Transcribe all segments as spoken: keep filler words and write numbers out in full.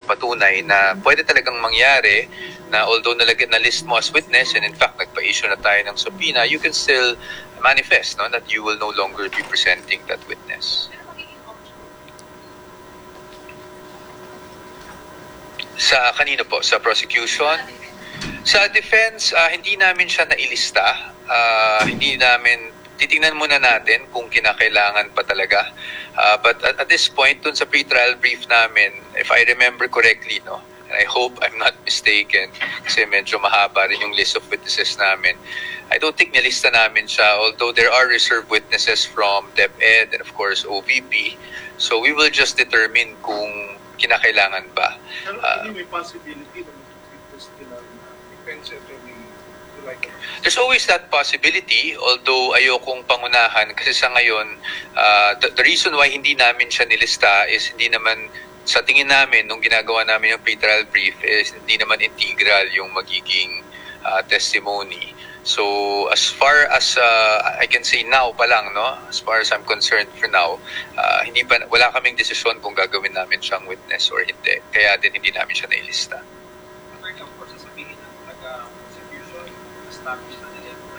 mapatunay na pwede talagang mangyari na although nalagyan na list mo as witness and in fact nagpa-issue na tayo ng subpoena, you can still manifest no, that you will no longer be presenting that witness. Sa kanino po? Sa prosecution? Sa defense, uh, hindi namin siya nailista. Uh, hindi namin, titingnan muna natin kung kinakailangan pa talaga. Uh, but at, at this point, dun sa pre-trial brief namin, if I remember correctly, no, and I hope I'm not mistaken, kasi medyo mahaba rin yung list of witnesses namin, I don't think nilista namin siya, although there are reserved witnesses from DepEd and of course O V P. So we will just determine kung kinakailangan ba. Pero uh, may possibility na mag-request nila defense attorney to like it. There's always that possibility, although ayokong pangunahan kasi sa ngayon, uh, the, the reason why hindi namin siya nilista is hindi naman, sa tingin namin, nung ginagawa namin yung pre-trial brief, is hindi naman integral yung magiging uh, testimony. So as far as uh, I can say now pa lang, no, as far as I'm concerned for now, uh, hindi pa, wala kaming desisyon kung gagawin namin siyang witness or hindi. Kaya din hindi namin siya nailista. Attorney, of course, sasabihin ng taga-prosecution, establish na nila yung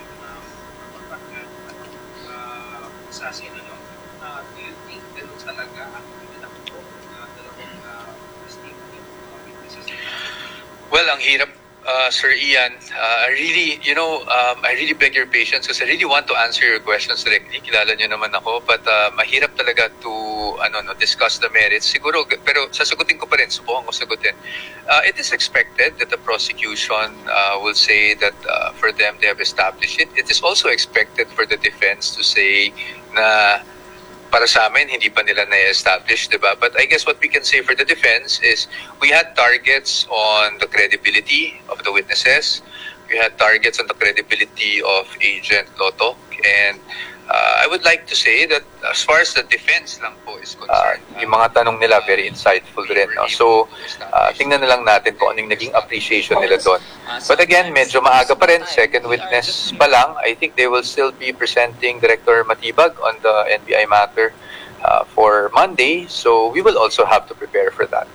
contact na assassin, ano, do you think ganun talaga ang pinanakot ng dalawang testimony witnesses? Well, ang hirap, Uh, Sir Ian, uh, I really, you know, um, I really beg your patience because I really want to answer your questions directly. Kilala niyo naman ako, but uh, mahirap talaga to ano, no, discuss the merits. Siguro, pero sasagutin ko pa rin, subukan ko sagutin. Uh, it is expected that the prosecution uh, will say that uh, for them they have established it. It is also expected for the defense to say na para sa amin, hindi pa nila na-establish, diba? But I guess what we can say for the defense is we had targets on the credibility of the witnesses. We had targets on the credibility of Agent Lotok. And uh, I would like to say that as far as the defense lang po is concerned, uh, yung mga tanong nila very insightful rin. No? So, uh, tingnan na lang natin kung ano yung naging appreciation nila doon. But again, medyo maaga pa rin, second witness pa lang. I think they will still be presenting Director Matibag on the N B I matter uh, for Monday. So we will also have to prepare for that.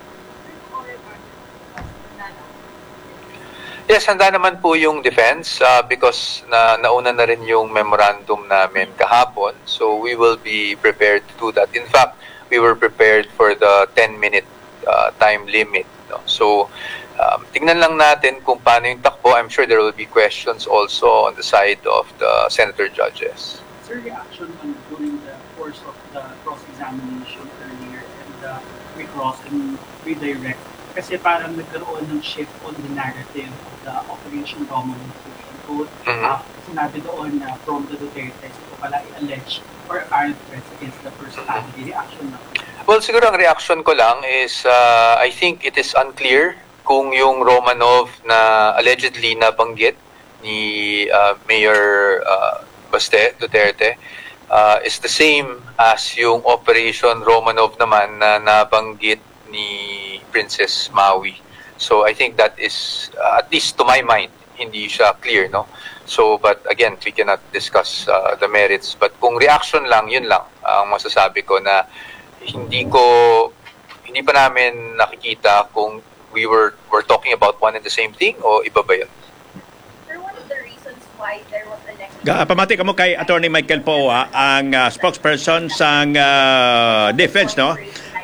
Yes, handa naman po yung defense uh, because na nauna na rin yung memorandum namin kahapon. So we will be prepared to do that. In fact, we were prepared for the ten minute uh, time limit. No? So um, tingnan lang natin kung paano yung takbo. I'm sure there will be questions also on the side of the senator judges. Sir, reaction on during the course of the cross-examination earlier and the recross and redirect? Kasi parang nagkaroon ng shift on the narrative of the Operation Romulo Code. Mm-hmm. Uh, sinabi doon na from the Duterte, ito pala i-allege or apparent threats against the personality. Reaction na. Well, siguro ang reaction ko lang is uh, I think it is unclear kung yung Romanov na allegedly nabanggit ni uh, Mayor uh, Baste, Duterte uh, is the same as yung Operation Romanov naman na nabanggit ni Princess Maui. So I think that is, uh, at least to my mind, hindi siya clear, no? So, but again, we cannot discuss uh, the merits. But kung reaction lang, yun lang ang masasabi ko na hindi ko, hindi pa namin nakikita kung we were, were talking about one and the same thing o iba ba yun? Sir, one of the reasons why there was an Uh, pamati ka mo kay Attorney Michael Poa, ang uh, spokesperson sa uh, defense, no?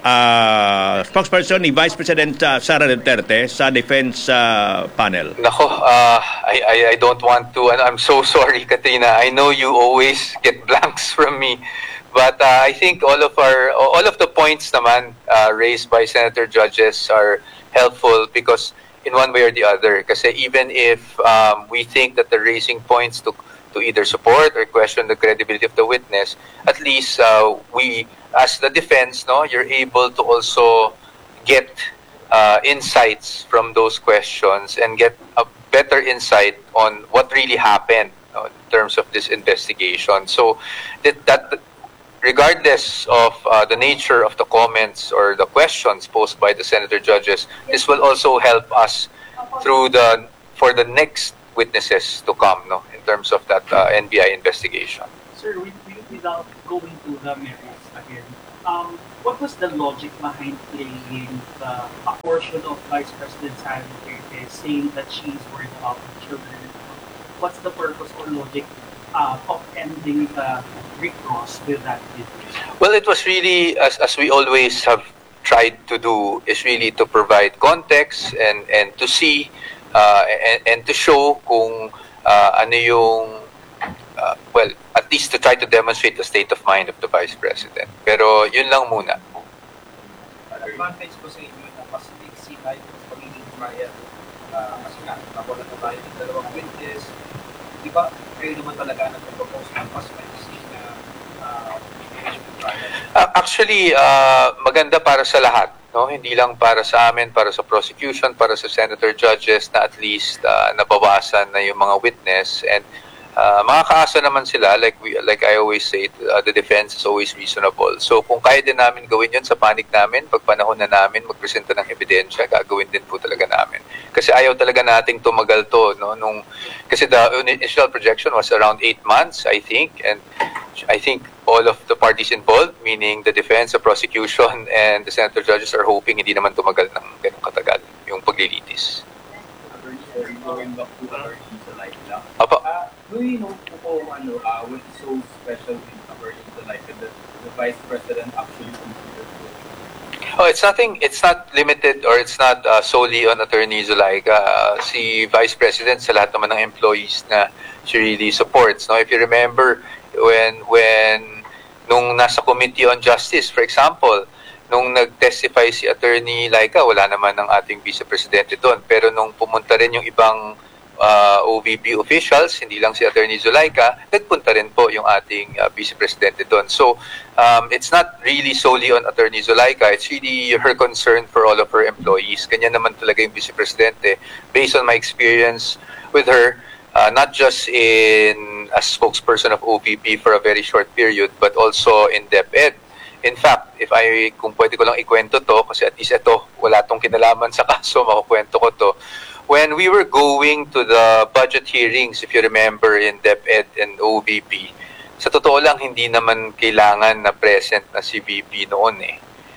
Uh, spokesperson ni Vice President uh, Sara Duterte sa defense uh, panel. Nako, uh, I, I, I don't want to, and I'm so sorry, Katrina. I know you always get blanks from me. But uh, I think all of our, all of the points naman uh, raised by Senator Judges are helpful because in one way or the other. Kasi even if um, we think that they're raising points to to either support or question the credibility of the witness, at least uh, we, as the defense, no, you're able to also get uh, insights from those questions and get a better insight on what really happened, no, in terms of this investigation. So that, that regardless of uh, the nature of the comments or the questions posed by the senator judges, this will also help us through the for the next witnesses to come, no, in terms of that uh, N B I investigation. Sir, with, without going to the merits again, Um, what was the logic behind playing the, a portion of Vice President Sara Duterte saying that she's worried about her children? What's the purpose or logic uh, of ending the Rick Ross with that video? Well, it was really, as, as we always have tried to do, is really to provide context and, and to see uh, and, and to show kung uh, ano yung, uh, well, at least to try to demonstrate the state of mind of the Vice President. Pero yun lang muna. Advantage ko sa inyo na mas si tayo sa pagiging trial. Uh, kasi nga, nakulat na tayo ng dalawang witness. Di ba, kayo naman talaga nagpapropose ng mas maiksi na uh, trial? Uh, actually, uh, maganda para sa lahat. No? Hindi lang para sa amin, para sa prosecution, para sa senator judges na at least uh, nabawasan na yung mga witness. And Uh, mga kaasa naman sila, like we, like I always say, uh, the defense is always reasonable. So kung kaya din namin gawin yun sa panig namin, pag panahon na namin magpresenta ng ebidensya, gagawin din po talaga namin. Kasi ayaw talaga nating tumagal to. No? Nung, kasi the initial projection was around eight months, I think. And I think all of the parties involved, meaning the defense, the prosecution, and the senator judges are hoping hindi naman tumagal ng ganun katagal yung paglilitis. Going back to our life lang. Apa? Uh, do you know kung ano, uh, what is so special in according to life that the Vice President actually considered? Oh, it's nothing. It's not limited or it's not uh, solely on Attorney Zulaika. Uh, si Vice President sa lahat naman ng employees na she really supports. No, if you remember when when nung nasa Committee on Justice, for example, nung nag-testify si Attorney Laika, wala naman ng ating Vice Presidente doon. Pero nung pumunta rin yung ibang uh, O V P officials, hindi lang si Attorney Zulaika, nagpunta rin po yung ating uh, Vice Presidente doon. So, um, it's not really solely on Attorney Zulaika. It's really her concern for all of her employees. Kanya naman talaga yung Vice Presidente. Based on my experience with her, uh, not just in as spokesperson of O V P for a very short period, but also in DepEd. In fact, if I, kung pwede ko lang ikwento to, kasi at least ito, wala tong kinalaman sa kaso, makukwento ko to. When we were going to the budget hearings, if you remember, in DepEd and O V P, sa totoo lang, hindi naman kailangan na present na si V P noon eh.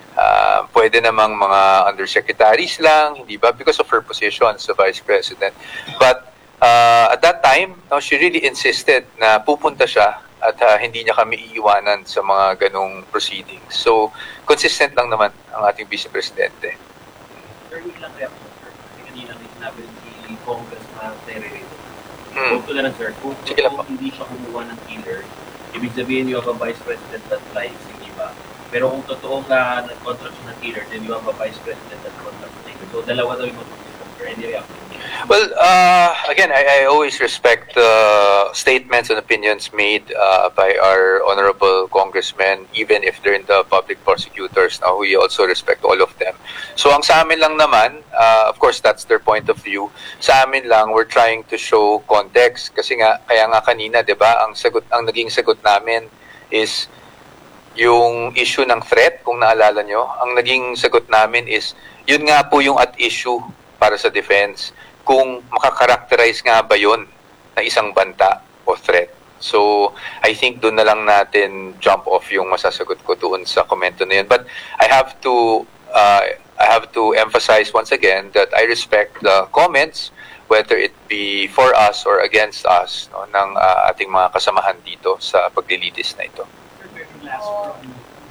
Uh, pwede namang mga undersecretaries lang, hindi ba? Because of her position as the Vice President. But uh, at that time, no, she really insisted na pupunta siya at uh, hindi niya kami iiwanan sa mga ganong proceedings. So, consistent lang naman ang ating Vice Presidente. Sir, wait lang reaction, sir. Kasi kanina may sinabi si Congressman Terry. Hmm. Kung na lang, sir, kung, Sige lang kung hindi siya kumuha ng killer, ibig sabihin you have a Vice President that lies, hindi ba? Pero kung totoo nga nag-contract siya ng killer, then you have a Vice President that contract ng killer. So, dalawa daw yung mag-compare. Any reaction? Well, uh, again, I, I always respect uh, statements and opinions made uh, by our honorable congressmen, even if they're in the public prosecutors. Now, we also respect all of them. So, ang sa amin lang naman, uh, of course, that's their point of view. Sa amin lang, we're trying to show context. Kasi nga, kaya nga kanina, di ba, ang, sagot, ang naging sagot namin is yung issue ng threat, kung naalala nyo. Ang naging sagot namin is, yun nga po yung at issue para sa defense. Kung makakarakterize nga ba yun na isang banta o threat. So, I think doon na lang natin jump off yung masasagot ko doon sa komento na yun. But I have to uh, I have to emphasize once again that I respect the comments, whether it be for us or against us, no, ng uh, ating mga kasamahan dito sa paglilitis na ito. Last from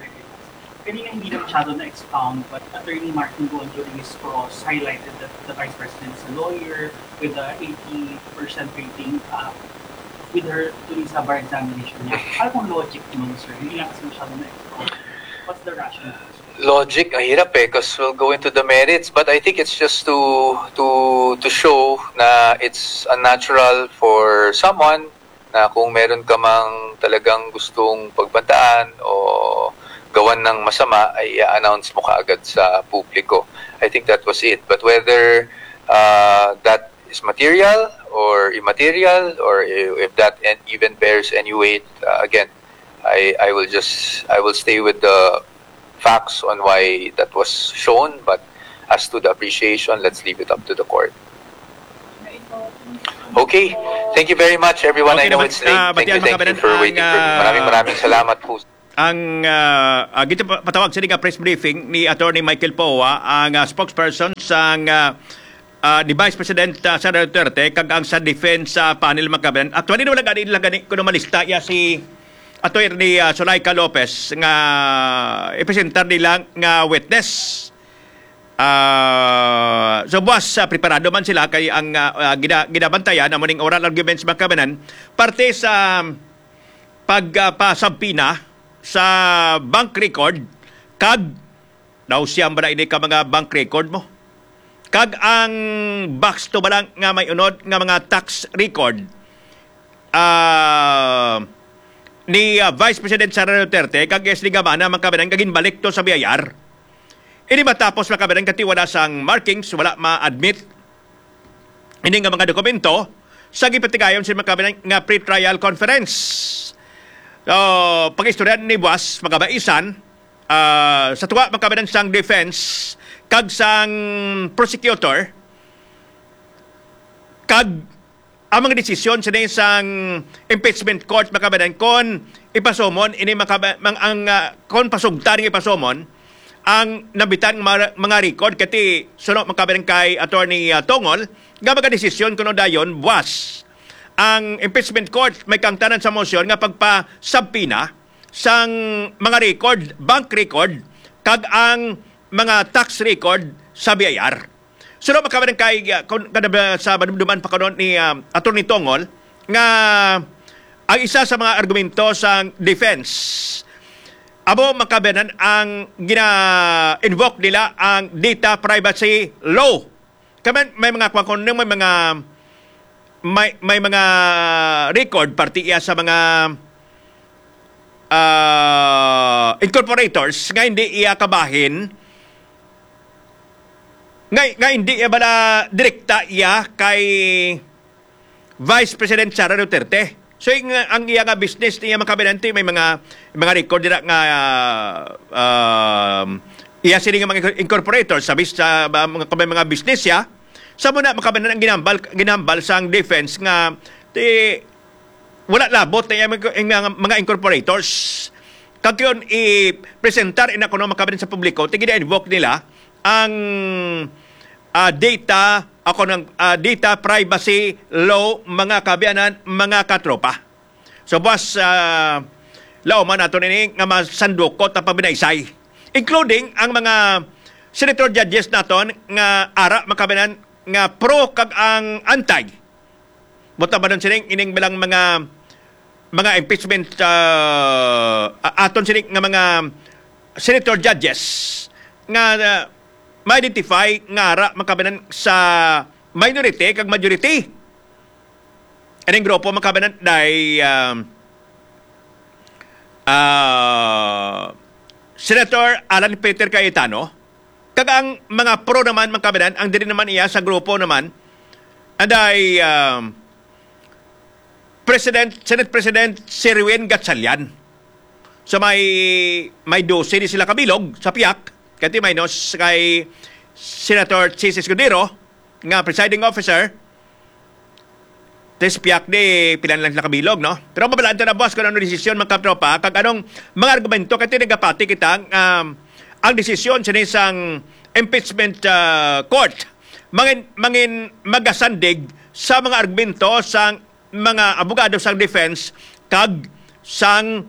kanina hindi na masyado na-expound, but Attorney Martin Goon during his cross highlighted that the Vice President is a lawyer with a eighty percent rating uh, with her during sa bar examination niya. Ano kung logic naman, sir? Hindi na kasi masyado na-expound. What's the rationale? Logic, ang hirap eh, because we'll go into the merits, but I think it's just to to to show na it's unnatural for someone na kung meron ka mang talagang gustong pagbantaan o gawan ng masama ay i-announce mo kaagad sa publiko. I think that was it. But whether uh, that is material or immaterial or if that even bears any weight, uh, again, I I will just I will stay with the facts on why that was shown. But as to the appreciation, let's leave it up to the court. Okay. Thank you very much, everyone. Okay, I know naman, it's late. uh, Thank you, batian thank mga you for kabanan, waiting ang, for me. uh, Maraming maraming salamat po. ang uh, uh, gito pa- patawag sa nga press briefing ni Attorney Michael Poa, ang uh, spokesperson sa uh, uh, ni Vice President uh, Sara Duterte kag ang sa defense uh, panel magkaban. Actually wala gani lang gani kuno malista ya si Attorney uh, Sulaika Lopez nga ipresentar nila nga witness. Uh, so buwas uh, preparado man sila kay ang uh, uh, gina, ginabantayan na muning oral arguments magkabanan parte sa pagpasabpina uh, sa bank record kag daw siyang ba ini ka mga bank record mo kag ang box to balang nga may unod nga mga tax record uh, ni uh, Vice President Sara Duterte kag S D Gamana magkabanan kagin balik to sa B I R. Ini matapos magkabanan katiwala sang markings wala ma-admit ini nga mga dokumento sa gipatigayon sa magkabanan nga pre-trial conference. So, pag-istoryan ni Buas, magkabaisan, uh, sa tuwa magkabanan sang defense, kag sang prosecutor, kag ang mga desisyon sa isang impeachment court magkabanan kon ipasomon, ini makaba, mang, ang, uh, kon pasugtaring ipasomon, ang nabitan mga, mga record, kati sunod magkabanan kay Attorney uh, Tongol, nga mga desisyon kuno dayon, Buas, ang impeachment court may kangtanan sa motion nga pagpasabpina sang mga record, bank record, kag ang mga tax record sa B I R. So, makabanan kay uh, sa madumduman pa kanon ni uh, Attorney Tongol nga ang isa sa mga argumento sa defense abo makabanan ang gina-invoke nila ang data privacy law. Kaman may mga kwakon may mga may may mga record parti iya sa mga uh, incorporators nga hindi iya kabahin nga, nga hindi iya bala direkta iya kay Vice President Sara Duterte. So yung, ang iya nga business niya makabinanti may mga mga record dira nga uh, uh, iya sini nga mga incorporators sa sa mga uh, mga business ya. Sa muna makabanan ang ginambal ginambal sang defense nga ti wala labot na yung mga, mga incorporators. Kag yun i-presentar ina kuno makabanan sa publiko ti gina-invoke nila ang uh, data ako ng uh, data privacy law mga kabiyanan mga katropa. So boss uh, lao man ato nini nga masandukot na pabinaysay including ang mga senator judges naton nga ara makabiyanan nga pro kag ang anti. Buta ba nun sining ining bilang mga mga impeachment uh, aton sining nga mga senator judges nga uh, ma-identify nga ra makabanan sa minority kag majority. Ining grupo makabanan dai um, uh, Senator Alan Peter Cayetano. Kag ang mga pro naman magkabanan, ang diri naman iya sa grupo naman, anday um, President, Senate President Sherwin Gatchalian. So may may dose di sila kabilog sa piyak, kati minus kay Senator Chis Escudero, nga presiding officer, tes piyak di pilan lang sila kabilog, no? Pero mabalaan ito na boss kung ano desisyon mga katropa, kag anong mga argumento, kati nagapati kita, um, ang desisyon sa isang impeachment uh, court mangin, mangin magasandig sa mga argumento sa mga abogado sa defense kag sang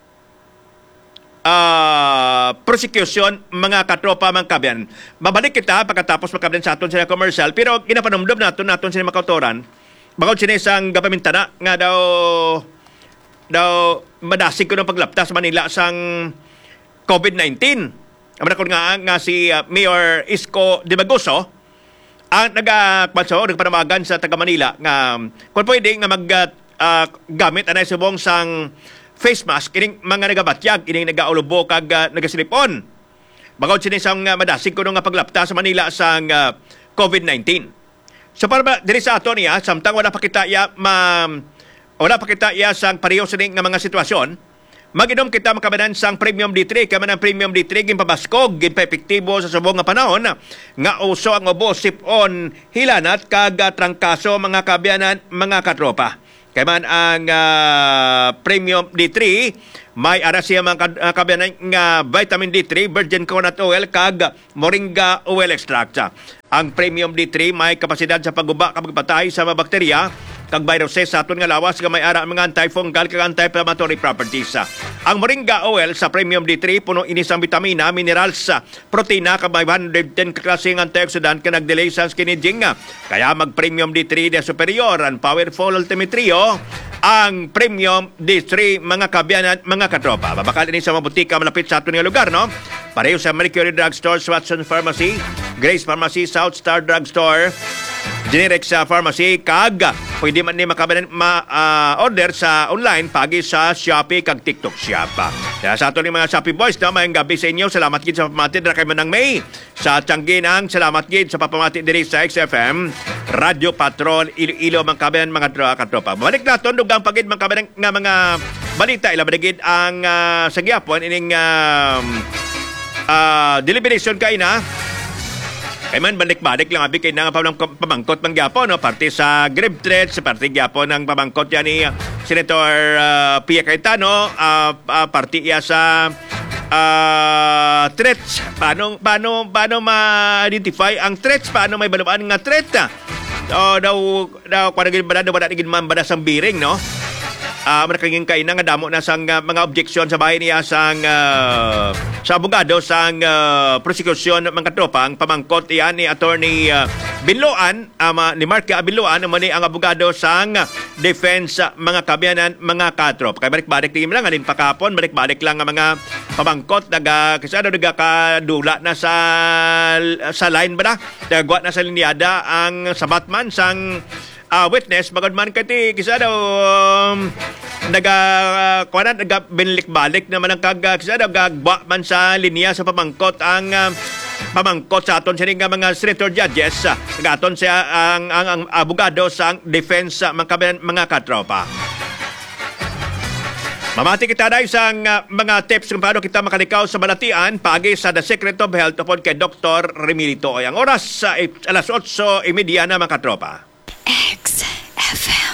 uh, prosecution mga katropa mga kabyan. Babalik kita pagkatapos makabyan sa aton sila commercial pero ginapanumdum naton naton sila makautoran bagaw sila isang gapamintana nga daw daw madasig ko ng paglapta sa Manila sang COVID nineteen. Amana ko nga nga si uh, Mayor Isko de Bagoso ang nagakwanso, nagpanamagan sa taga Manila nga kung pwede nga mag uh, gamit anay subong sang face mask ining mga nagabatyag ining nagaulubo kag uh, nagasilipon. Bagaw sini sang uh, madasig ko nga paglapta sa Manila sang uh, COVID nineteen. So para ba diri sa ato niya samtang wala pa kita ya ma wala pa kita ya sang pareho sini nga mga sitwasyon. Mag-inom kita makabanan sang Premium D three, kaya man ang Premium D three gimpabaskog, ginpa-epektibo sa subong nga panahon, nga uso ang ubo, sip-on, hilanat, kag trangkaso, mga kabyanan, mga katropa. Kaya man ang uh, Premium D three, may ara siya mga uh, kabayan nga vitamin D three, virgin coconut oil, kag moringa oil extract. Ang premium D three may kapasidad sa pagguba kag patay sa mga bakterya kag viruses sa aton nga lawas nga may ara mga antifungal kag anti-inflammatory properties. Ang moringa oil sa premium D three puno ini sa vitamina, minerals, protina kag may one hundred ten ka klaseng antioxidant ka nagdelay sa skin aging. Kaya mag premium D three de superior and powerful ultimate trio ang premium D three mga kabiyanan, mga katropa. Babakal ini sa mga butika malapit sa aton nga lugar, no? Pareho sa Mercury Drugstore, Watson Pharmacy, Grace Pharmacy, South Star Drugstore, Generic sa pharmacy, kag pwede man ni makabanan ma-order uh, sa online pagi sa Shopee kag TikTok Shop. Kaya sa ato ni mga Shopee boys, no, mayang gabi sa inyo. Salamat gid sa pamati dira kay Manang May. Sa Tiangginang, salamat gid sa papamati diri sa X F M Radio Patrol Iloilo mga kabayan, mga tropa katropa. Balik naton dugang pagid mga kabayan nga mga balita ila baligid ang uh, sa gyapon ining uh, uh, deliberation kay na. Kaya man, balik-balik lang abi kay na nga pamangkot ng Gyapo, no? Parte sa grave threats, sa parte Gyapo ng pamangkot yan ni uh, Senator uh, Pia Cayetano, uh, uh, parte iya sa uh, threats. Paano, paano, paano ma-identify ang threats? Paano may balabaan nga threat? Uh, daw, daw, kung naging bada, daw bada naging man bada sang biring, no? Uh, Marakaging kain na nga damo na sang uh, mga objeksyon sa bahay niya sang uh, sa abogado sang uh, prosecution mga tropa ang pamangkot iyan ni attorney uh, Binloan um, uh, ni Mark Binloan naman ni ang abogado sang defense uh, mga kabiyanan mga katrop. Kaya balik-balik tingin lang alin pakapon, balik-balik lang ang mga pamangkot naga kasi ano naga kadula na sa sa line ba na nagwa na sa linyada ang sa Batman sang Uh, witness, bagod man kati, kisa daw, um, naga, uh, kuwanan, naga binlik-balik naman ang kag, kisa daw, gagba man sa linya sa pamangkot, ang uh, pamangkot sa aton siya nga mga senator judges, uh, nagaton siya ang, ang, ang abogado sa defense uh, mga, mga katropa. Mamati kita dahil sa uh, mga tips kung paano kita makalikaw sa balatian pagi sa The Secret of Health tungkol kay Doctor Remilito. Ang oras sa uh, alas otso y media na mga katropa. X F M.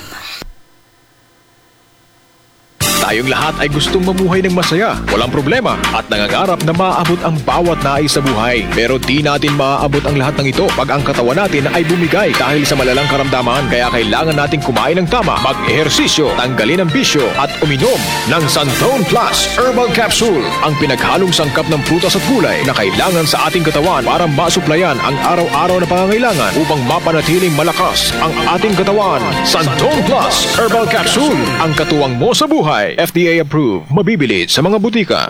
Tayong lahat ay gustong mamuhay ng masaya, walang problema, at nangangarap na maaabot ang bawat nais sa buhay. Pero di natin maaabot ang lahat ng ito pag ang katawan natin ay bumigay dahil sa malalang karamdaman. Kaya kailangan nating kumain ng tama, mag-ehersisyo, tanggalin ang bisyo, at uminom ng Santon Plus Herbal Capsule, ang pinaghalong sangkap ng prutas at gulay na kailangan sa ating katawan para masuplayan ang araw-araw na pangangailangan upang mapanatiling malakas ang ating katawan. Santon Plus Herbal Capsule, ang katuwang mo sa buhay. F D A approved. Mabibili sa mga butika.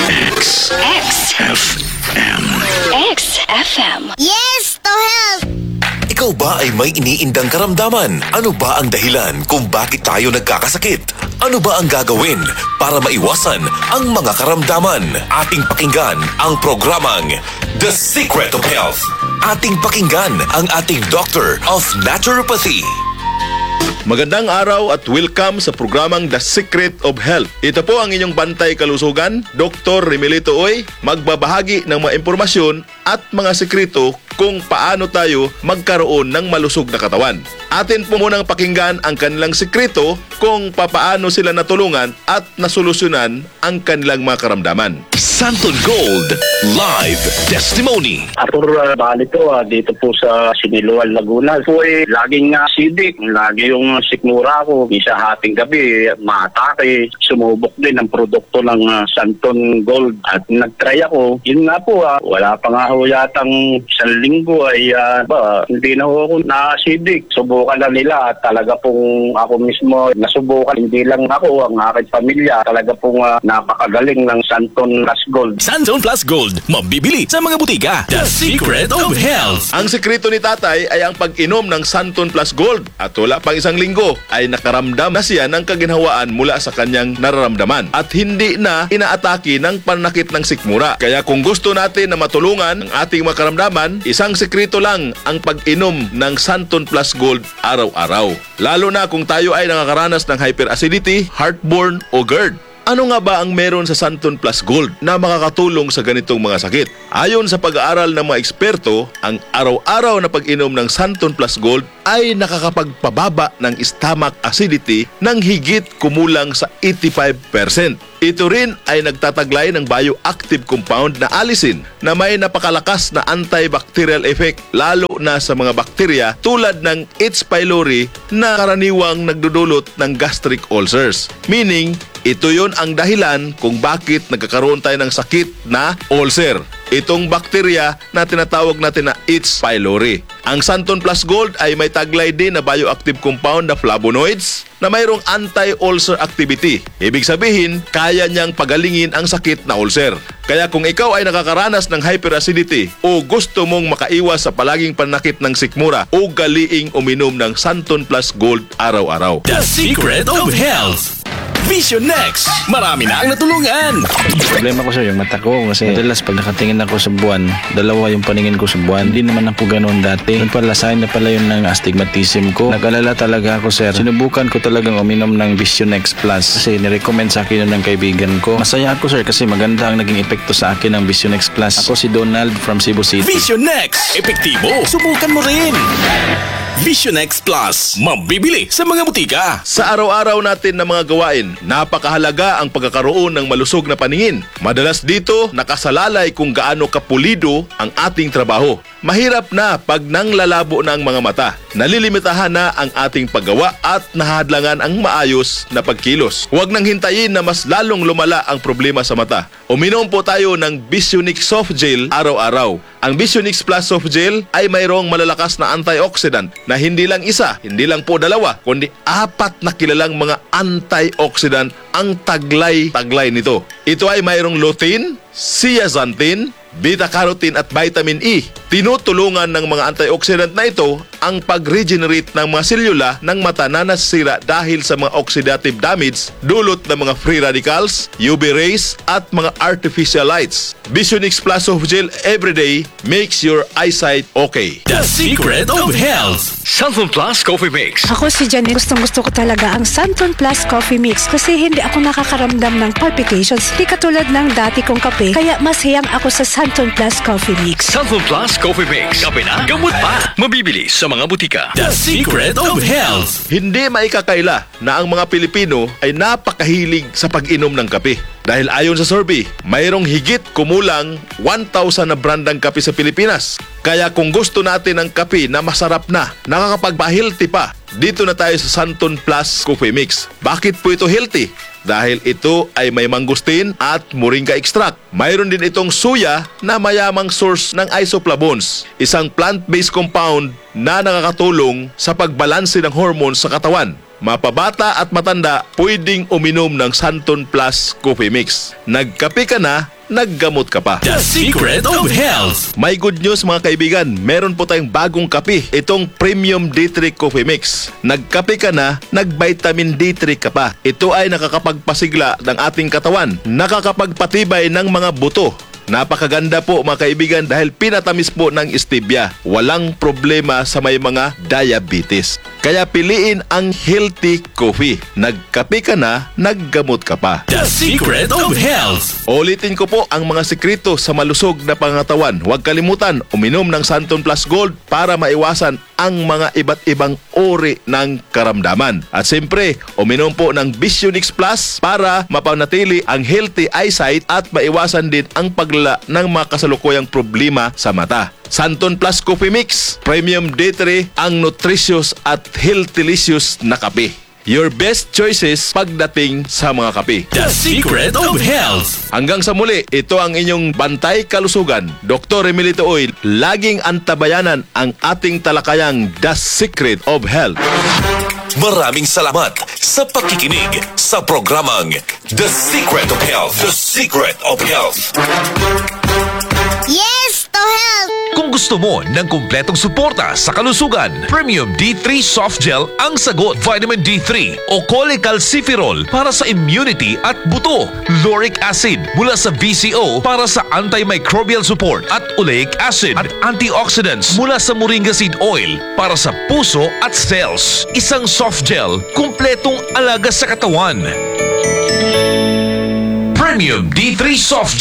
X X F M. X F M. Yes to health! Ikaw ba ay may iniindang karamdaman? Ano ba ang dahilan kung bakit tayo nagkakasakit? Ano ba ang gagawin para maiwasan ang mga karamdaman? Ating pakinggan ang programang The Secret of Health. Ating pakinggan ang ating Doctor of Naturopathy. Magandang araw at welcome sa programang The Secret of Health. Ito po ang inyong bantay kalusugan, Doctor Remilito Oy, magbabahagi ng mga impormasyon at mga sekreto kung paano tayo magkaroon ng malusog na katawan. Atin po munang pakinggan ang kanilang sekreto kung papaano sila natulungan at nasolusyonan ang kanilang mga karamdaman. Santon Gold Live Testimony. Arthur uh, Balito, uh, dito po sa Siniloan, Laguna. Po eh, laging uh, sidik, lagi yung sikmura ko. Isa hating gabi, maatake. Sumubok din ang produkto ng uh, Santon Gold at nagtry ako. Yun nga po, uh, wala pa nga ho yatang isang linggo ay uh, ba, hindi na ho ako na-sidik. Subukan na nila at talaga pong ako mismo nasubukan. Hindi lang ako, ang aking pamilya. Talaga pong uh, napakagaling ng Santon Plus Gold. Santon Plus Gold, mabibili sa mga butika. The Secret of Health. Ang sekreto ni tatay ay ang pag-inom ng Santon Plus Gold at wala pang isang linggo ay nakaramdam na siya ng kaginhawaan mula sa kanyang nararamdaman at hindi na inaatake ng pananakit ng sikmura. Kaya kung gusto natin na matulungan ang ating makaramdaman, isang sekreto lang ang pag-inom ng Santon Plus Gold araw-araw. Lalo na kung tayo ay nakakaranas ng hyperacidity, heartburn o GERD. Ano nga ba ang meron sa Santon Plus Gold na makakatulong sa ganitong mga sakit? Ayon sa pag-aaral ng mga eksperto, ang araw-araw na pag-inom ng Santon Plus Gold ay nakakapagpababa ng stomach acidity ng higit kumulang sa eighty-five percent. Ito rin ay nagtataglay ng bioactive compound na allicin na may napakalakas na antibacterial effect lalo na sa mga bakterya tulad ng H. pylori na karaniwang nagdudulot ng gastric ulcers. Meaning, ito yon ang dahilan kung bakit nagkakaroon tayo ng sakit na ulcer. Itong bakterya na tinatawag natin na H. pylori. Ang Santon Plus Gold ay may taglay din na bioactive compound na flavonoids na mayroong anti-ulcer activity. Ibig sabihin, kaya niyang pagalingin ang sakit na ulcer. Kaya kung ikaw ay nakakaranas ng hyperacidity o gusto mong makaiwas sa palaging panakit ng sikmura, o galiing uminom ng Santon Plus Gold araw-araw. The Secret of Health. Vision Next. Marami na ang natulungan. Problema ko sir, yung mata ko. Kasi madalas pag nakatingin ako sa buwan, dalawa yung paningin ko sa buwan. Hindi naman ako ganoon dati. Yung pala, sign na pala yun ng astigmatism ko. Nag-alala talaga ako sir. Sinubukan ko talagang uminom ng Vision Next Plus. Kasi nirecommend sa akin yun ng kaibigan ko. Masaya ako sir kasi maganda ang naging epekto sa akin ng Vision Next Plus. Ako si Donald from Cebu City. Vision Next. Epektibo. Subukan mo rin. Vision Next Plus. Mabibili sa mga butika. Sa araw-araw natin na mga gawain, napakahalaga ang pagkakaroon ng malusog na paningin. Madalas dito, nakasalalay kung gaano kapulido ang ating trabaho. Mahirap na pag nanglalabo na ang mga mata. Nalilimitahan na ang ating paggawa at nahadlangan ang maayos na pagkilos. Huwag nang hintayin na mas lalong lumala ang problema sa mata. Uminom po tayo ng Visionix Soft Gel araw-araw. Ang Visionix Plus Soft Gel ay mayroong malalakas na antioxidant na hindi lang isa, hindi lang po dalawa, kundi apat na kilalang mga antioxidant ang taglay-taglay nito. Ito ay mayroong lutein, zeaxanthin, beta-carotene at vitamin E. Tinutulungan ng mga antioxidant na ito ang pag-regenerate ng mga selula ng mata na nasira dahil sa mga oxidative damage dulot ng mga free radicals, U V rays at mga artificial lights. Visionix Plus Soft Gel everyday makes your eyesight okay. The Secret of Health. Santon Plus Coffee Mix. Ako si Janet. Gustong gusto ko talaga ang Santon Plus Coffee Mix kasi hindi ako nakakaramdam ng palpitations. Di katulad ng dati kong kape, kaya mas hiyang ako sa Santon Plus Coffee Mix. Santon Plus Coffee Mix. Kape na, gamot pa. Mabibili sa mga butika. The Secret of Health. Hindi maikakaila na ang mga Pilipino ay napakahilig sa pag-inom ng kape. Dahil ayon sa survey, mayroong higit kumulang one thousand na brandang kape sa Pilipinas. Kaya kung gusto natin ng kape na masarap na, nakakapagpa-healthy pa, dito na tayo sa Santon Plus Coffee Mix. Bakit po ito healthy? Dahil ito ay may mangustin at moringa extract. Mayroon din itong suya na mayamang source ng isoflavones, isang plant-based compound na nakakatulong sa pagbalanse ng hormones sa katawan. Mapabata at matanda, pwedeng uminom ng Santon Plus Coffee Mix. Nagkape ka na, naggamot ka pa. The Secret of Health. May good news mga kaibigan, meron po tayong bagong kape, itong Premium D three Coffee Mix. Nagkape ka na, nag-vitamin D three ka pa. Ito ay nakakapagpasigla ng ating katawan, nakakapagpatibay ng mga buto. Napakaganda po mga kaibigan dahil pinatamis po ng stevia. Walang problema sa may mga diabetes. Kaya piliin ang healthy coffee. Nagkape ka na, naggamot ka pa. The Secret of Health. Ulitin ko po ang mga sekreto sa malusog na pangatawan. Huwag kalimutan, uminom ng Santon Plus Gold para maiwasan ang mga iba't ibang uri ng karamdaman. At siyempre, uminom po ng Visionix Plus para mapanatili ang healthy eyesight at maiwasan din ang paglala ng mga kasalukuyang problema sa mata. Santon Plus Coffee Mix, Premium D three, ang nutritious at healthylicious na kape. Your best choices pagdating sa mga kape. The Secret of Health. Hanggang sa muli, ito ang inyong Bantay Kalusugan, Doctor Remilito Oil. Laging antabayanan ang ating talakayang The Secret of Health. Maraming salamat sa pakikinig sa programang The Secret of Health. The Secret of Health. Yes to health! Kung gusto mo ng kumpletong suporta sa kalusugan, Premium D three Soft Gel ang sagot. Vitamin D three o cholecalciferol para sa immunity at buto. Lauric acid mula sa V C O para sa antimicrobial support at oleic acid at antioxidants mula sa moringa seed oil para sa puso at cells. Isang soft gel, kumpletong alaga sa katawan. Premium D three Soft